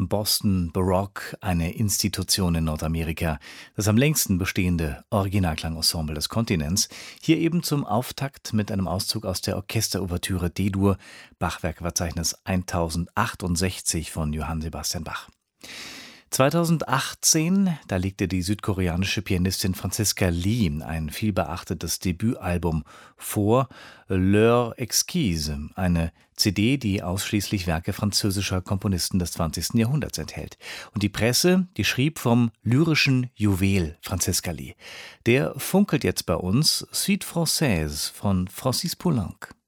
Boston Baroque eine Institution in Nordamerika, das am längsten bestehende Originalklangensemble des Kontinents, hier eben zum Auftakt mit einem Auszug aus der Orchesterouvertüre D-Dur, Bachwerkverzeichnis 1068 von Johann Sebastian Bach. 2018, da legte die südkoreanische Pianistin Franziska Lee ein vielbeachtetes Debütalbum vor, L'Heure Exquise, eine CD, die ausschließlich Werke französischer Komponisten des 20. Jahrhunderts enthält. Und die Presse, die schrieb vom lyrischen Juwel Franziska Lee. Der funkelt jetzt bei uns Suite Française von Francis Poulenc.